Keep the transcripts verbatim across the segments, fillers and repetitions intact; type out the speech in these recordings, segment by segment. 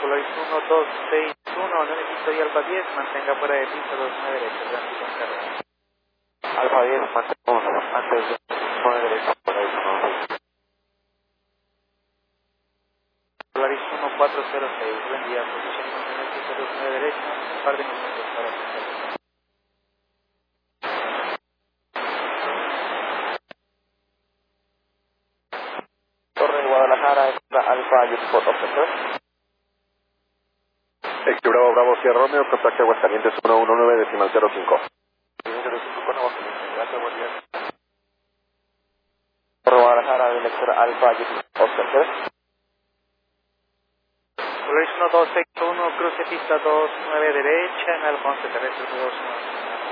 Polaris uno dos seis uno, León Victoria Alfa diez, mantenga fuera de pista dos nueve derecha, tránsito en carrera. Alfa diez, mantenemos antes de nueve derecha, Polaris uno. Polaris uno cuatro cero seis, buen día, posición en el pista dos nueve derecha, un par de minutos para pasar. Torre de Guadalajara, Alfa y Sport Officer. Ex Bravo Bravo Sierra Romeo, contacto Aguascalientes uno uno nueve decimal cero cinco. cero cinco con Aguascalientes, gracias, buen día. Torre de Guadalajara, director Alfa y Sport Officer. Polaris uno dos seis uno, cruce pista dos nueve derecha, en Alfa once terrestre dos uno.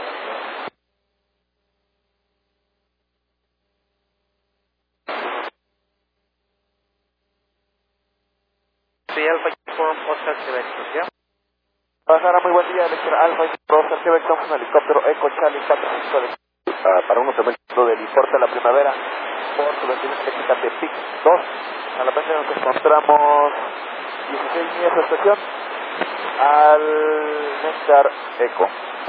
Sí, Alfa Uniform Oscar Quebec, ¿ya? Guadalajara, muy buen día, director Alfa y Sport Officer Quebec, somos un helicóptero Eco Charlie cuatro cinco de... Uh, para unos eventos del Importe de la Primavera por su versión eléctrica de P I C dos. A la vez nos encontramos dieciséis millas de estación al Nectar Eco.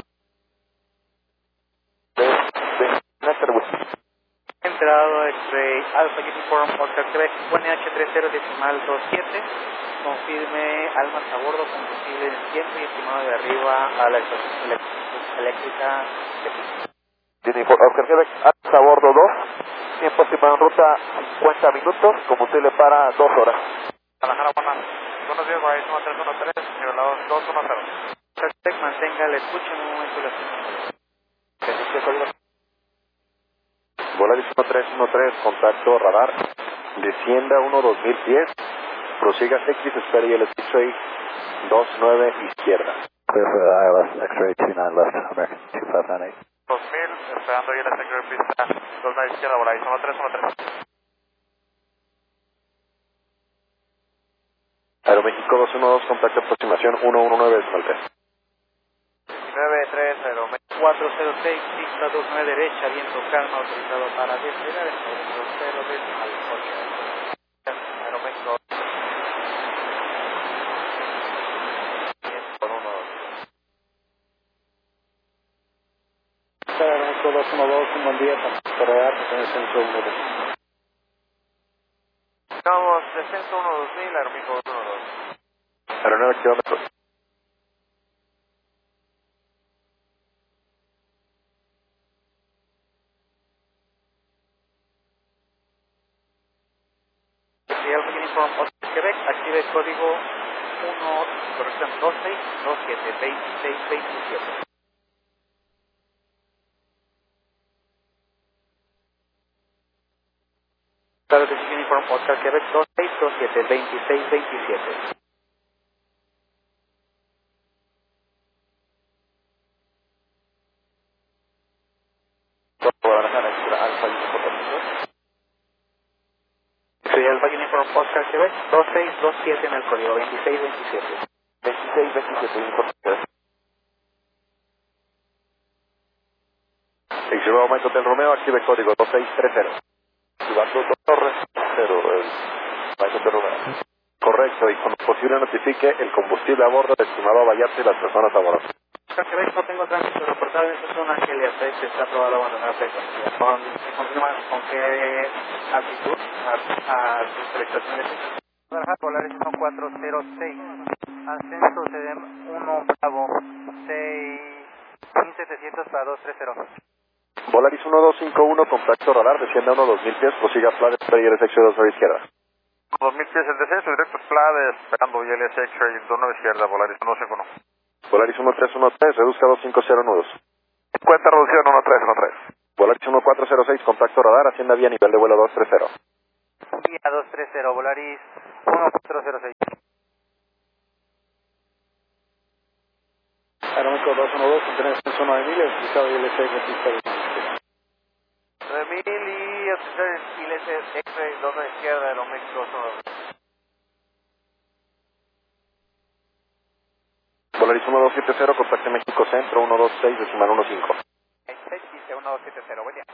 De, de Nectar West. Entrado X-Ray Alpha Uniform Oscar Quebec, N H treinta decimal dos siete, confirme almas a bordo, combustible en tiempo y estimado de arriba a la estación eléctrica de P I C. Oscar Quebec, alta a bordo dos, tiempo estimado en ruta cincuenta minutos, combustible para dos horas. Guadalajara, buenas. Buenos días, Polaris uno tres uno tres, nivelado dos uno cero. Oscar mantenga la escucha en un momento la escucha. Polaris uno tres uno tres, contacto radar, descienda uno dos mil pies, prosiga X, espere y el X-Ray dos nueve izquierda. Clear for I L S, X-Ray two nine left, American two five nine eight. dos mil, esperando ahí la sector de pista dos nueve izquierda, Polaris uno tres uno tres. Aeroméxico dos uno dos, contacto aproximación uno uno nueve decimal tres. nueve tres cero, cuatro cero seis, pista dos nueve derecha, viento calma, autorizado para despegar en cuatro cero decimal ocho. Aeroméxico con uno dos. Aeroméxico dos uno dos, un buen día para rodar, con el centro uno dos. Vamos, descenso uno dos mil, Aeroméxico dos uno dos. Aeronave kilómetros. Alpha Uniform Oscar Quebec, active el código uno, corrección, dos seis dos siete, veintiséis veintisiete. Claro que sí, Uniform Oscar Quebec, dos seis dos siete, veintiséis veintisiete. Guadalajara, director Alfa y Sport Officer. Soy Alpha Uniform Oscar Quebec, dos seis dos siete en el código, veintiséis veintisiete. veintiséis veintisiete, importante. Ex Bravo Mike Hotel Romeo, active código dos seis tres cero. Activando dos torres, cero, el Mike Hotel Romeo. Correcto, y cuando posible notifique el combustible a bordo destinado a Vallarta y las personas a bordo. Oscar Quebec, no tengo tránsito reportado en esta zona que le afecte, está aprobado abandonar frecuencia. Con, confirma con qué altitud a, a sus felicitaciones. Guadalajara, Polaris uno cuatro cero seis, ascenso C D M uno Bravo, seis mil setecientos para dos tres cero. Polaris uno dos cinco uno, contacto radar, descienda uno dos mil pies, prosiga Flares, espere y el X-Ray dos nueve izquierda. dos mil pies el descenso, directo Plades, esperando I L S X-Ray dos nueve izquierda, Polaris uno cinco uno. Polaris uno tres uno tres, reduzca doscientos cincuenta nudos. Cuenta reducción uno tres uno tres. Polaris uno cuatro cero seis, contacto radar, hacienda vía nivel de vuelo dos tres cero. Vía dos tres cero, Polaris uno cuatro cero seis. Aeroméxico dos uno dos, contener ascenso nueve mil, utilizado I L S X-Ray. nueve mil y utilizar I L S X-Ray dos nueve izquierda, Aeroméxico dos uno dos. Polaris uno dos siete cero, contacto México Centro uno dos seis decimal uno cinco. uno dos siete cero, buen día.